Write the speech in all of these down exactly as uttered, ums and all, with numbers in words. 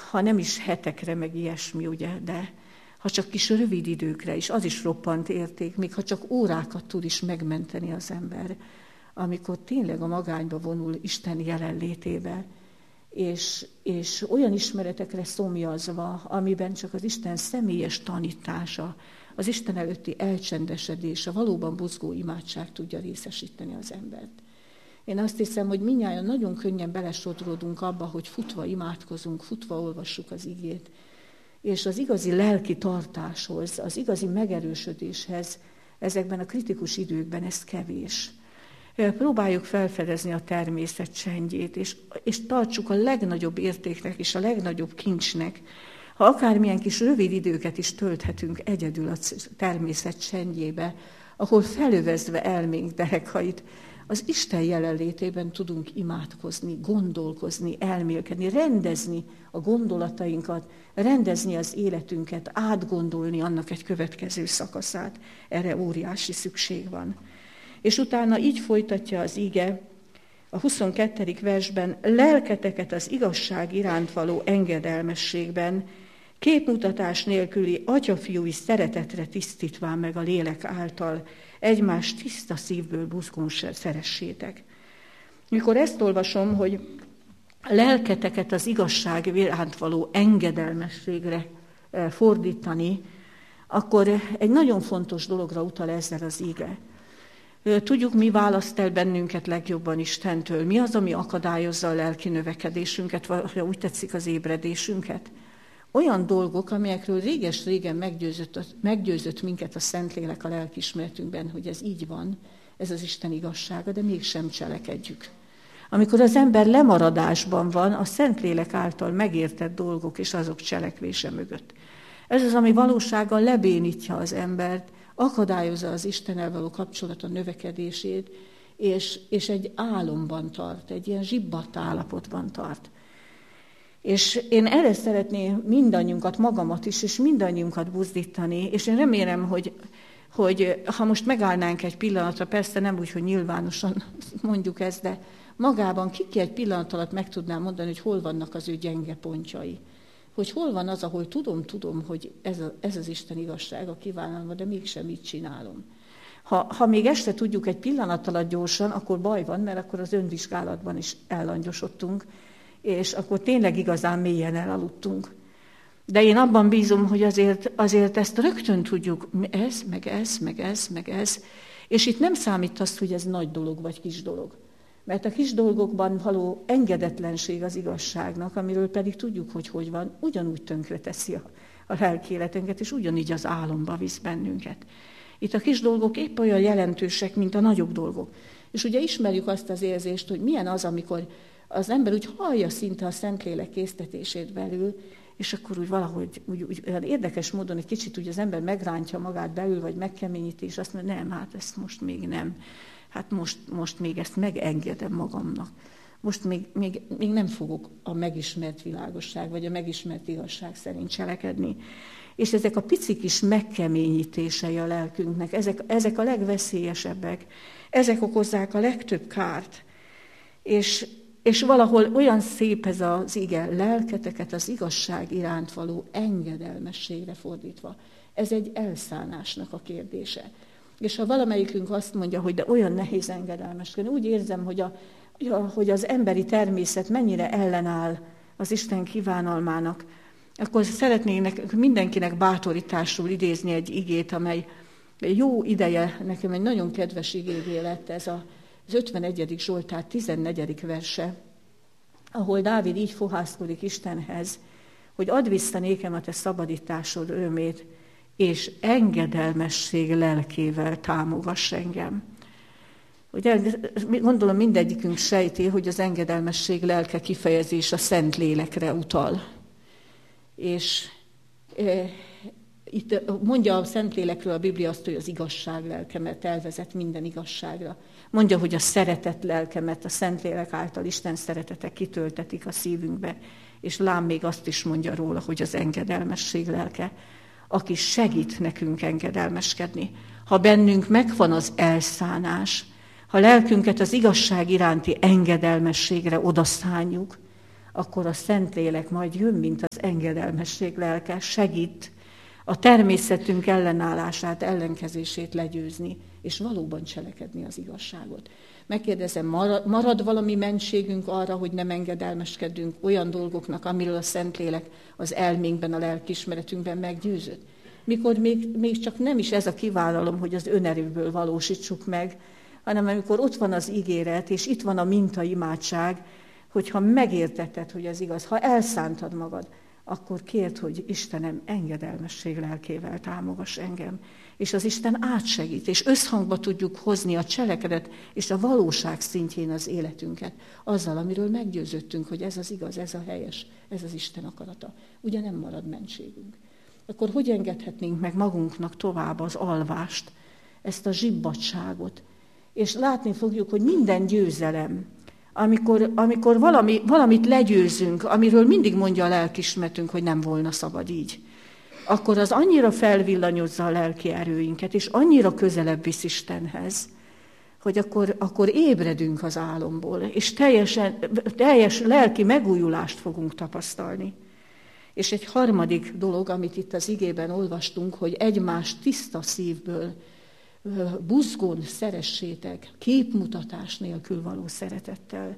ha nem is hetekre, meg ilyesmi, ugye, de ha csak kis rövid időkre is, az is roppant érték, még ha csak órákat tud is megmenteni az ember, amikor tényleg a magányba vonul Isten jelenlétével, és, és olyan ismeretekre szomjazva, amiben csak az Isten személyes tanítása, az Isten előtti elcsendesedés, a valóban buzgó imádság tudja részesíteni az embert. Én azt hiszem, hogy mindnyájan nagyon könnyen belesodródunk abba, hogy futva imádkozunk, futva olvassuk az igét, és az igazi lelki tartáshoz, az igazi megerősödéshez ezekben a kritikus időkben ez kevés. Próbáljuk felfedezni a természet csendjét, és, és tartsuk a legnagyobb értéknek és a legnagyobb kincsnek, ha akármilyen kis rövid időket is tölthetünk egyedül a természet csendjébe, ahol felövezve elménk derekait, az Isten jelenlétében tudunk imádkozni, gondolkozni, elmélkedni, rendezni a gondolatainkat, rendezni az életünket, átgondolni annak egy következő szakaszát. Erre óriási szükség van. És utána így folytatja az ige a huszonkettedik versben, lelketeket az igazság iránt való engedelmességben, képmutatás nélküli atyafiúi szeretetre tisztítván meg a lélek által, egymás tiszta szívből buzgón szeressétek. Mikor ezt olvasom, hogy lelketeket az igazság iránt való engedelmességre fordítani, akkor egy nagyon fontos dologra utal ezzel az ige. Tudjuk, mi választ el bennünket legjobban Istentől. Mi az, ami akadályozza a lelki növekedésünket, vagy úgy tetszik az ébredésünket? Olyan dolgok, amelyekről réges-régen meggyőzött, meggyőzött minket a Szentlélek a lelkiismeretünkben, hogy ez így van, ez az Isten igazsága, de mégsem cselekedjük. Amikor az ember lemaradásban van, a Szentlélek által megértett dolgok és azok cselekvése mögött. Ez az, ami valósággal lebénítja az embert, akadályozza az Istennel való kapcsolata növekedését, és, és egy álomban tart, egy ilyen zsibbadt állapotban tart. És én erre szeretném mindannyiunkat, magamat is, és mindannyiunkat buzdítani, és én remélem, hogy, hogy ha most megállnánk egy pillanatra, persze nem úgy, hogy nyilvánosan mondjuk ezt, de magában kiki egy pillanat alatt meg tudnám mondani, hogy hol vannak az ő gyenge pontjai. Hogy hol van az, ahol tudom, tudom, hogy ez, a, ez az Isten igazsága kívánalma, de mégsem így csinálom. Ha, ha még este tudjuk egy pillanat alatt gyorsan, akkor baj van, mert akkor az önvizsgálatban is ellangyosodtunk, és akkor tényleg igazán mélyen elaludtunk. De én abban bízom, hogy azért, azért ezt rögtön tudjuk, ez, meg ez, meg ez, meg ez, és itt nem számít azt, hogy ez nagy dolog vagy kis dolog. Mert a kis dolgokban való engedetlenség az igazságnak, amiről pedig tudjuk, hogy hogy van, ugyanúgy tönkreteszi a, a lelki életünket, és ugyanígy az álomba visz bennünket. Itt a kis dolgok épp olyan jelentősek, mint a nagyobb dolgok. És ugye ismerjük azt az érzést, hogy milyen az, amikor az ember úgy hallja szinte a Szentlélek késztetését belül, és akkor úgy valahogy úgy, úgy, olyan érdekes módon egy kicsit úgy az ember megrántja magát belül, vagy megkeményíti, és azt mondja, nem, hát ezt most még nem. Hát most, most még ezt megengedem magamnak. Most még, még, még nem fogok a megismert világosság, vagy a megismert igazság szerint cselekedni. És ezek a pici kis megkeményítései a lelkünknek, ezek, ezek a legveszélyesebbek, ezek okozzák a legtöbb kárt. És, és valahol olyan szép ez az ige, lelketeket az igazság iránt való engedelmességre fordítva. Ez egy elszánásnak a kérdése. És ha valamelyikünk azt mondja, hogy de olyan nehéz engedelmeskedni, úgy érzem, hogy, a, hogy az emberi természet mennyire ellenáll az Isten kívánalmának, akkor szeretnék mindenkinek bátorításul idézni egy igét, amely jó ideje, nekem egy nagyon kedves igévé lett, ez az ötvenegyedik Zsoltár tizennegyedik verse, ahol Dávid így fohászkodik Istenhez, hogy add vissza nékem a te szabadításod örömét, és engedelmesség lelkével támogass engem. Ugye, gondolom mindegyikünk sejti, hogy az engedelmesség lelke kifejezés a Szent Lélekre utal. És e, itt mondja a Szentlélekről a Biblia azt, hogy az igazság lelkemet elvezet minden igazságra. Mondja, hogy a szeretet lelkemet a Szentlélek által Isten szeretete kitöltetik a szívünkbe. És lám még azt is mondja róla, hogy az engedelmesség lelke, aki segít nekünk engedelmeskedni. Ha bennünk megvan az elszánás, ha lelkünket az igazság iránti engedelmességre odaszánjuk, akkor a Szentlélek majd jön, mint az engedelmesség lelke, segít a természetünk ellenállását, ellenkezését legyőzni, és valóban cselekedni az igazságot. Megkérdezem, marad valami mentségünk arra, hogy nem engedelmeskedünk olyan dolgoknak, amiről a Szentlélek az elménkben, a lelkiismeretünkben meggyőzött? Mikor még, még csak nem is ez a kívánalom, hogy az önerőből valósítsuk meg, hanem amikor ott van az ígéret, és itt van a mintaimádság, hogyha megértetted, hogy ez igaz, ha elszántad magad, akkor kérd, hogy Istenem, engedelmesség lelkével támogass engem. És az Isten átsegít, és összhangba tudjuk hozni a cselekedet és a valóság szintjén az életünket, azzal, amiről meggyőződtünk, hogy ez az igaz, ez a helyes, ez az Isten akarata. Ugye nem marad mentségünk. Akkor hogy engedhetnénk meg magunknak tovább az alvást, ezt a zsibbadságot? És látni fogjuk, hogy minden győzelem, amikor, amikor valami, valamit legyőzünk, amiről mindig mondja a lelkiismeretünk, hogy nem volna szabad így, akkor az annyira felvillanyozza a lelki erőinket, és annyira közelebb visz Istenhez, hogy akkor, akkor ébredünk az álomból, és teljesen, teljes lelki megújulást fogunk tapasztalni. És egy harmadik dolog, amit itt az igében olvastunk, hogy egymást tiszta szívből, buzgón szeressétek, képmutatás nélkül való szeretettel.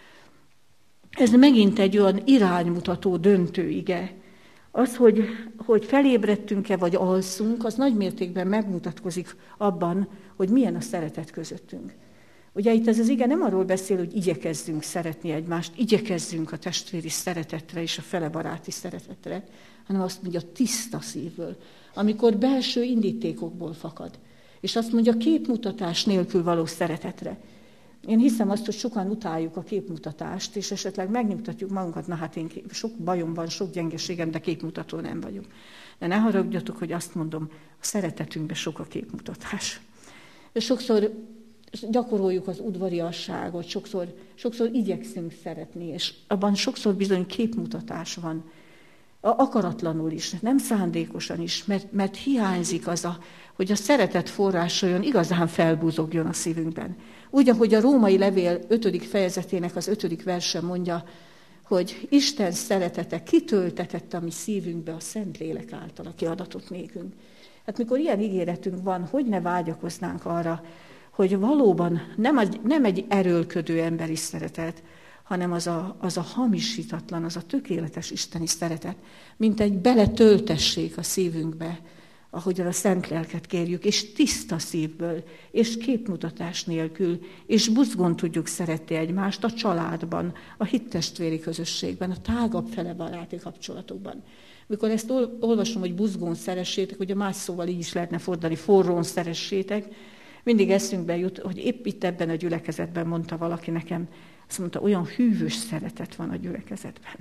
Ez megint egy olyan iránymutató, döntő ige. Az, hogy, hogy felébredtünk-e vagy alszunk, az nagy mértékben megmutatkozik abban, hogy milyen a szeretet közöttünk. Ugye itt ez az ige nem arról beszél, hogy igyekezzünk szeretni egymást, igyekezzünk a testvéri szeretetre és a felebaráti szeretetre, hanem azt mondja tiszta szívből, amikor belső indítékokból fakad. És azt mondja képmutatás nélkül való szeretetre. Én hiszem azt, hogy sokan utáljuk a képmutatást, és esetleg megnyugtatjuk magunkat, na hát én sok bajom van, sok gyengeségem, de képmutató nem vagyok. De ne haragudjatok, hogy azt mondom, a szeretetünkben sok a képmutatás. És sokszor gyakoroljuk az udvariasságot, sokszor, sokszor igyekszünk szeretni, és abban sokszor bizony képmutatás van. Akaratlanul is, nem szándékosan is, mert, mert hiányzik az, a, hogy a szeretet forrásoljon, igazán felbúzogjon a szívünkben. Úgy, ahogy a római levél ötödik fejezetének az ötödik verse mondja, hogy Isten szeretete kitöltetett a mi szívünkbe a Szentlélek által, aki adatott nékünk. Hát mikor ilyen ígéretünk van, hogy ne vágyakoznánk arra, hogy valóban nem egy, nem egy erőlködő emberi szeretet, hanem az a, az a hamisítatlan, az a tökéletes isteni szeretet, mint egy beletöltessék a szívünkbe, ahogyan a szent lelket kérjük, és tiszta szívből, és képmutatás nélkül, és buzgón tudjuk szeretni egymást a családban, a hittestvéri közösségben, a tágabb fele baráti kapcsolatokban. Mikor ezt olvasom, hogy buzgón szeressétek, ugye más szóval így is lehetne fordítani, forrón szeressétek, mindig eszünkbe jut, hogy épp itt ebben a gyülekezetben mondta valaki nekem, azt mondta, olyan hűvös szeretet van a gyülekezetben.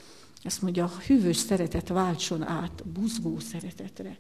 Azt mondja, a hűvös szeretet váltson át buzgó szeretetre.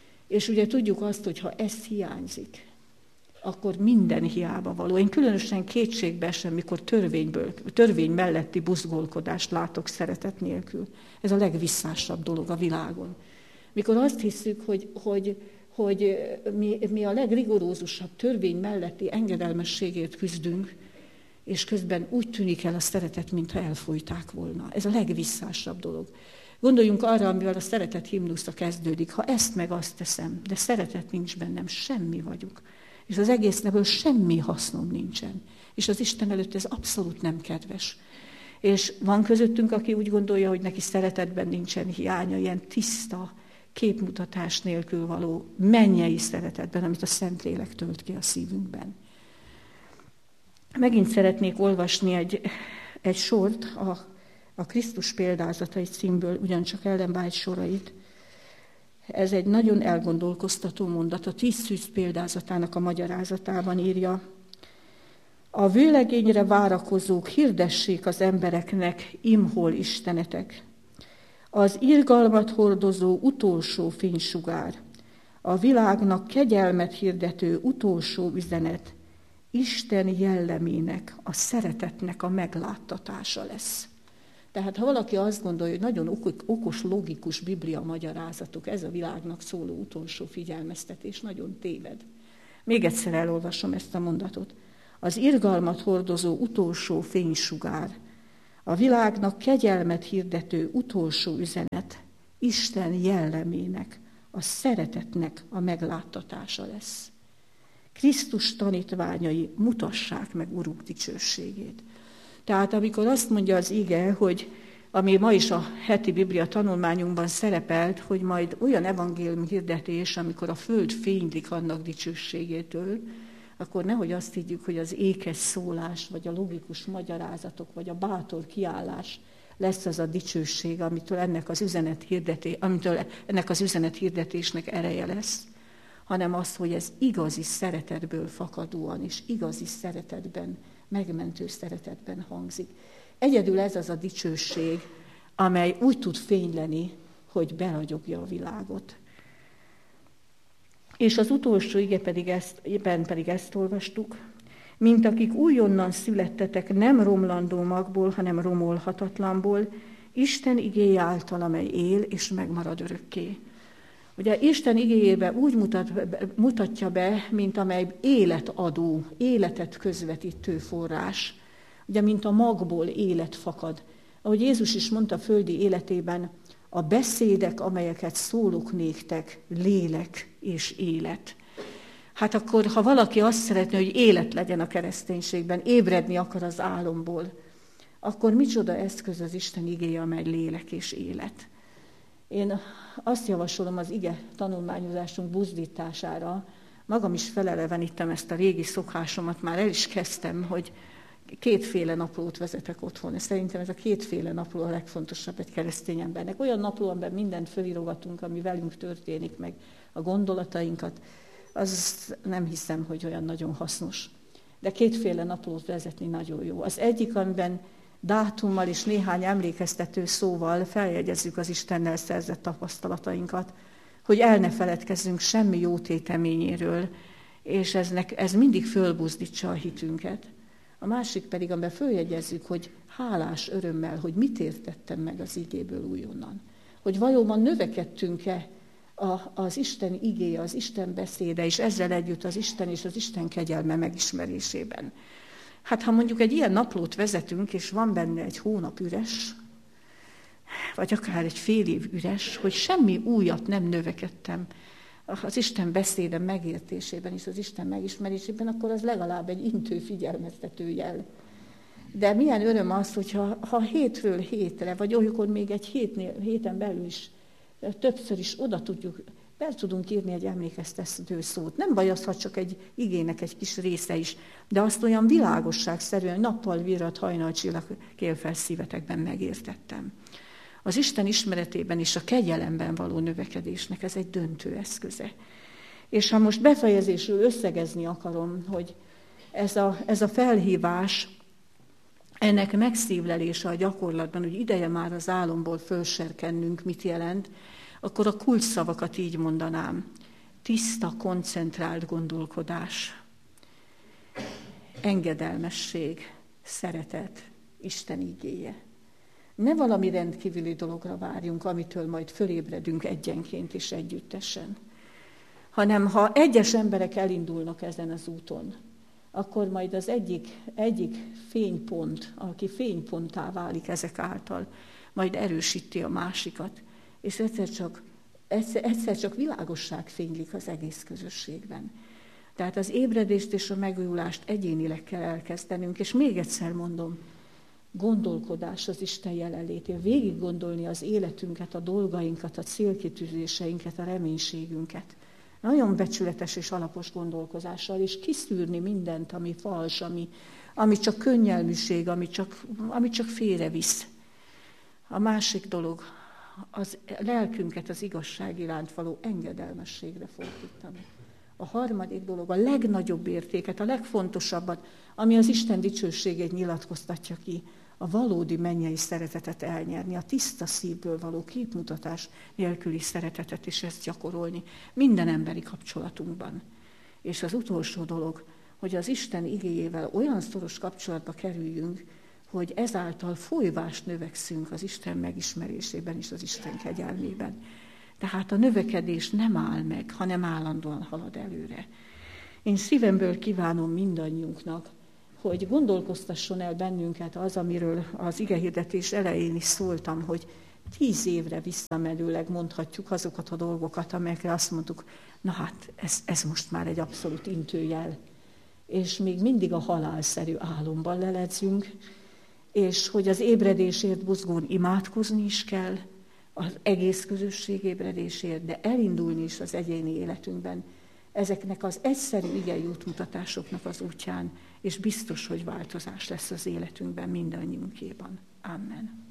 És ugye tudjuk azt, hogy ha ez hiányzik, akkor minden hiába való. Én különösen kétségbe esem, mikor törvényből, törvény melletti buzgolkodást látok szeretet nélkül. Ez a legvisszásabb dolog a világon. Mikor azt hiszük, hogy, hogy, hogy mi, mi a legrigorózusabb törvény melletti engedelmességért küzdünk, és közben úgy tűnik el a szeretet, mintha elfújták volna. Ez a legvisszásabb dolog. Gondoljunk arra, amivel a szeretet himnusza kezdődik. Ha ezt meg azt teszem, de szeretet nincs bennem, semmi vagyok. És az egésznek semmi hasznom nincsen. És az Isten előtt ez abszolút nem kedves. És van közöttünk, aki úgy gondolja, hogy neki szeretetben nincsen hiánya, ilyen tiszta, képmutatás nélkül való mennyei szeretetben, amit a Szentlélek tölt ki a szívünkben. Megint szeretnék olvasni egy, egy sort, a, a Krisztus példázatai címből, ugyancsak Ellen White sorait. Ez egy nagyon elgondolkoztató mondat, a tíz szűz példázatának a magyarázatában írja. A vőlegényre várakozók hirdessék az embereknek, imhol Istenetek. Az irgalmat hordozó utolsó fénysugár, a világnak kegyelmet hirdető utolsó üzenet, Isten jellemének, a szeretetnek a megláttatása lesz. Tehát ha valaki azt gondolja, hogy nagyon okos, logikus biblia magyarázatok, ez a világnak szóló utolsó figyelmeztetés, nagyon téved. Még egyszer elolvasom ezt a mondatot. Az irgalmat hordozó utolsó fénysugár, A világnak kegyelmet hirdető utolsó üzenet Isten jellemének, a szeretetnek a megláttatása lesz. Krisztus tanítványai mutassák meg Uruk dicsőségét. Tehát amikor azt mondja az ige, hogy ami ma is a heti Biblia tanulmányunkban szerepelt, hogy majd olyan evangélium hirdetés, amikor a föld fénylik annak dicsőségétől, akkor nehogy azt higgyük, hogy az ékes szólás, vagy a logikus magyarázatok, vagy a bátor kiállás lesz az a dicsőség, amitől ennek az üzenet hirdetés, amitől ennek az üzenet hirdetésnek ereje lesz, hanem az, hogy ez igazi szeretetből fakadóan, és igazi szeretetben, megmentő szeretetben hangzik. Egyedül ez az a dicsőség, amely úgy tud fényleni, hogy beragyogja a világot. És az utolsó ige pedig ezt, éppen pedig ezt olvastuk, mint akik újonnan születtetek nem romlandó magból, hanem romolhatatlanból, Isten igéje által, amely él és megmarad örökké. Ugye Isten igéjében úgy mutat, mutatja be, mint amely életadó, életet közvetítő forrás. Ugye, mint a magból élet fakad. Ahogy Jézus is mondta földi életében, a beszédek, amelyeket szólok néktek, lélek és élet. Hát akkor, ha valaki azt szeretné, hogy élet legyen a kereszténységben, ébredni akar az álomból, akkor micsoda eszköz az Isten igéje, amely lélek és élet. Én azt javasolom az ige tanulmányozásunk buzdítására, magam is felelevenítem ezt a régi szokásomat, már el is kezdtem, hogy kétféle naplót vezetek otthon. Szerintem ez a kétféle napló a legfontosabb egy keresztény embernek. Olyan napló, amiben mindent felirogatunk, ami velünk történik, meg a gondolatainkat, az nem hiszem, hogy olyan nagyon hasznos. De kétféle naplót vezetni nagyon jó. Az egyik, amiben dátummal és néhány emlékeztető szóval feljegyezzük az Istennel szerzett tapasztalatainkat, hogy el ne feledkezzünk semmi jó téteményéről, és eznek, ez mindig fölbuzdítsa a hitünket. A másik pedig, amiben följegyezzük, hogy hálás örömmel, hogy mit értettem meg az igéből újonnan. Hogy valóban növekedtünk-e az Isten igéje, az Isten beszéde, és ezzel együtt az Isten és az Isten kegyelme megismerésében. Hát ha mondjuk egy ilyen naplót vezetünk, és van benne egy hónap üres, vagy akár egy fél év üres, hogy semmi újat nem növekedtem az Isten beszéde megértésében és az Isten megismerésében, akkor az legalább egy intő figyelmeztető jel. De milyen öröm az, hogyha ha hétről hétre, vagy olyankor még egy hétnél, héten belül is, többször is oda tudjuk, be tudunk írni egy emlékeztető szót. Nem baj az, ha csak egy igének egy kis része is, de azt olyan világosságszerűen, nappal virrat, hajnalcsillag kélfel szívetekben megértettem. Az Isten ismeretében és a kegyelemben való növekedésnek ez egy döntő eszköze. És ha most befejezésül összegezni akarom, hogy ez a, ez a felhívás, ennek megszívlelése a gyakorlatban, hogy ideje már az álomból fölserkennünk, mit jelent, akkor a kulcsszavakat így mondanám. Tiszta, koncentrált gondolkodás, engedelmesség, szeretet, Isten igéje. Ne valami rendkívüli dologra várjunk, amitől majd fölébredünk egyenként és együttesen, hanem ha egyes emberek elindulnak ezen az úton, akkor majd az egyik, egyik fénypont, aki fényponttá válik ezek által, majd erősíti a másikat, és egyszer csak, egyszer, egyszer csak világosság fénylik az egész közösségben. Tehát az ébredést és a megújulást egyénileg kell elkezdenünk, és még egyszer mondom, gondolkodás az Isten jelenlétén, végig gondolni az életünket, a dolgainkat, a célkitűzéseinket, a reménységünket. Nagyon becsületes és alapos gondolkozással, és kiszűrni mindent, ami fals, ami, ami csak könnyelműség, ami csak, ami csak félrevisz. A másik dolog, az lelkünket az igazság iránt való engedelmességre fordítani. A harmadik dolog, a legnagyobb értéket, a legfontosabbat, ami az Isten dicsőségét nyilatkoztatja ki, a valódi mennyei szeretetet elnyerni, a tiszta szívből való képmutatás nélküli szeretetet is ezt gyakorolni minden emberi kapcsolatunkban. És az utolsó dolog, hogy az Isten igéjével olyan szoros kapcsolatba kerüljünk, hogy ezáltal folyvást növekszünk az Isten megismerésében és az Isten kegyelmében. Tehát a növekedés nem áll meg, hanem állandóan halad előre. Én szívemből kívánom mindannyiunknak, hogy gondolkoztasson el bennünket az, amiről az igehirdetés elején is szóltam, hogy tíz évre visszamenőleg mondhatjuk azokat a dolgokat, amelyekre azt mondtuk, na hát ez, ez most már egy abszolút intőjel. És még mindig a halálszerű álomban leledzünk, és hogy az ébredésért buzgón imádkozni is kell, az egész közösség ébredésért, de elindulni is az egyéni életünkben, ezeknek az egyszerű igei útmutatásoknak az útján, és biztos, hogy változás lesz az életünkben mindannyiunkéban. Amen.